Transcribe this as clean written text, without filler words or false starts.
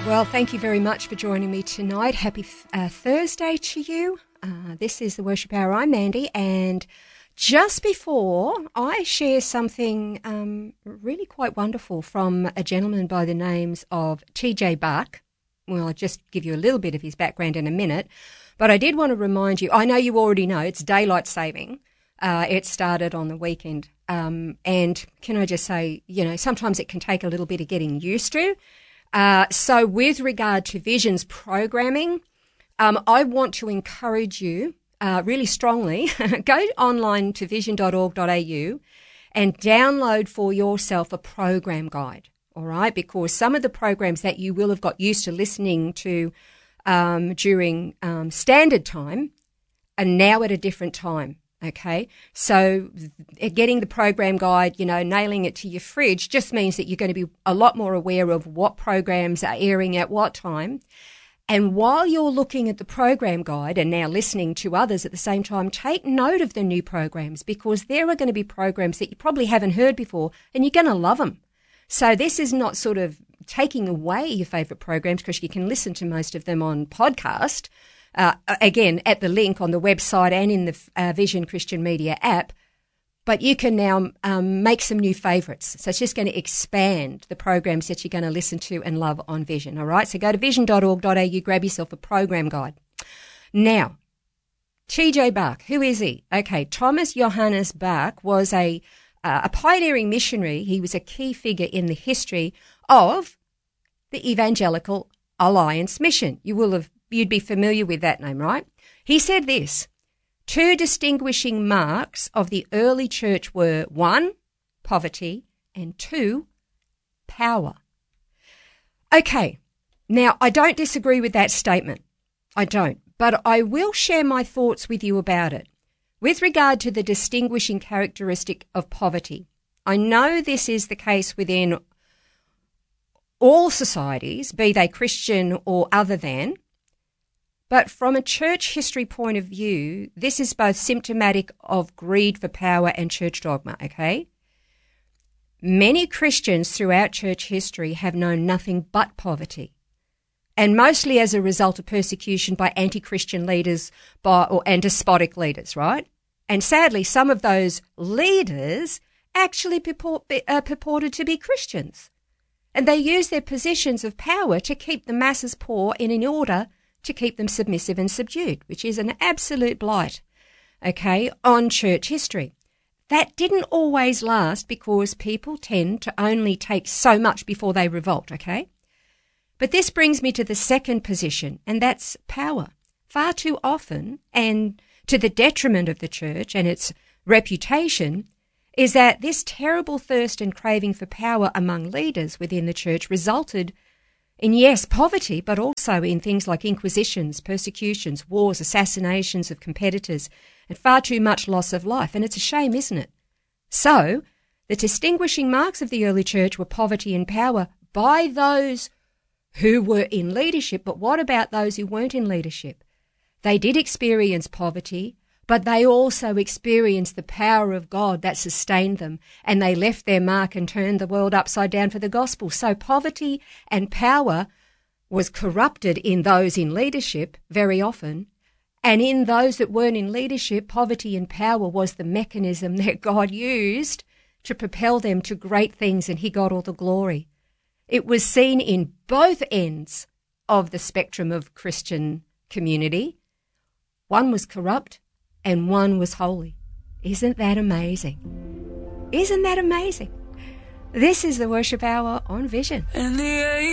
Well, thank you very much for joining me tonight. Happy Thursday to you. This is the Worship Hour. I'm Mandy, and just before I share something really quite wonderful from a gentleman by the names of TJ Buck. Well, I'll just give you a little bit of his background in a minute, but I did want to remind you, I know you already know, it's daylight saving. It started on the weekend. And can I just say, sometimes it can take a little bit of getting used to. So with regard to Vision's programming, I want to encourage you really strongly, go online to vision.org.au and download for yourself a program guide, all right? Because some of the programs that you will have got used to listening to during standard time are now at a different time. Okay, so getting the program guide, nailing it to your fridge just means that you're going to be a lot more aware of what programs are airing at what time. And while you're looking at the program guide and now listening to others at the same time, take note of the new programs, because there are going to be programs that you probably haven't heard before and you're going to love them. So this is not sort of taking away your favourite programs, because you can listen to most of them on podcast. Again, at the link on the website and in the Vision Christian Media app, but you can now make some new favourites. So it's just going to expand the programs that you're going to listen to and love on Vision, all right? So go to vision.org.au, grab yourself a program guide. Now, TJ Buck, who is he? Okay, Thomas Johannes Bach was a pioneering missionary. He was a key figure in the history of the Evangelical Alliance Mission. You'd be familiar with that name, right? He said this: 2 distinguishing marks of the early church were 1, poverty, and 2, power. Okay, now I don't disagree with that statement. I don't, but I will share my thoughts with you about it. With regard to the distinguishing characteristic of poverty, I know this is the case within all societies, be they Christian or other than. But from a church history point of view, this is both symptomatic of greed for power and church dogma, okay? Many Christians throughout church history have known nothing but poverty, and mostly as a result of persecution by anti-Christian leaders and despotic leaders, right? And sadly, some of those leaders actually purported to be Christians, and they used their positions of power to keep the masses poor and in order to keep them submissive and subdued, which is an absolute blight, okay, on church history. That didn't always last, because people tend to only take so much before they revolt, okay? But this brings me to the second position, and that's power. Far too often, and to the detriment of the church and its reputation, is that this terrible thirst and craving for power among leaders within the church resulted in, yes, poverty, but also in things like inquisitions, persecutions, wars, assassinations of competitors, and far too much loss of life. And it's a shame, isn't it? So, the distinguishing marks of the early church were poverty and power by those who were in leadership. But what about those who weren't in leadership? They did experience poverty, but they also experienced the power of God that sustained them, and they left their mark and turned the world upside down for the gospel. So poverty and power was corrupted in those in leadership very often, and in those that weren't in leadership, poverty and power was the mechanism that God used to propel them to great things, and he got all the glory. It was seen in both ends of the spectrum of Christian community. One was corrupt, and one was holy. Isn't that amazing? Isn't that amazing? This is the Worship Hour on Vision.